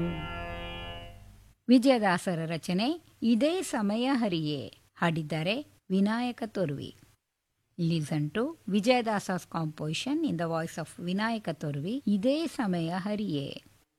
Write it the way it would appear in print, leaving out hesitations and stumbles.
ವಿಜಯದಾಸರ ರಚನೆ ಇದೇ ಸಮಯ ಹರಿಯೇ. ಹಾಡಿದ್ದಾರೆ Vinayaka ತೊರ್ವಿ. Listen to ವಿಜಯದಾಸಸ್ composition in the voice of Vinayaka ತೊರ್ವಿ, ಇದೇ ಸಮಯ ಹರಿಯೇ.